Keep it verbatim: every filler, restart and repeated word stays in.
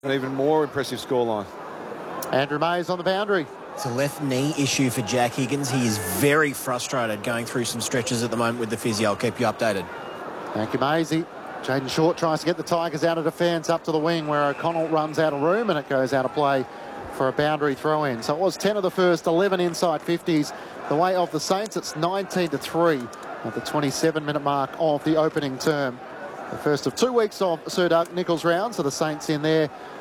An even more impressive scoreline. Andrew Mays on the boundary. It's a left knee issue for Jack Higgins. He is very frustrated going through some stretches at the moment with the physio. I'll keep you updated. Thank you, Maisie. Jaden Short tries to get the Tigers out of defence up to the wing where O'Connell runs out of room and it goes out of play for a boundary throw-in. So it was ten of the first, eleven inside fifties. The way of the Saints, it's nineteen to three at the twenty-seven minute mark of the opening term. The first of two weeks of Sir Doug Nicholls round, so the Saints in there